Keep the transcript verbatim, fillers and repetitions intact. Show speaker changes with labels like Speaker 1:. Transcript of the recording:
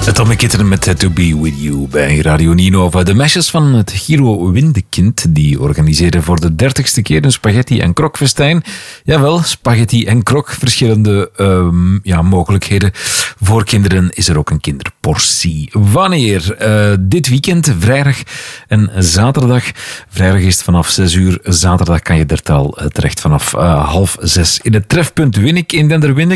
Speaker 1: Tommy Kitten met To Be With You bij Radio Ninova. De meisjes van het Giro Windekind die organiseren voor de dertigste keer een spaghetti- en krokfestijn. Jawel, spaghetti en krok. Verschillende um, ja, mogelijkheden. Voor kinderen is er ook een kinderportie. Wanneer? Uh, dit weekend, vrijdag en zaterdag. Vrijdag is het vanaf zes uur. Zaterdag kan je er al terecht vanaf uh, half zes. In het trefpunt Winnik in Denderwinnik.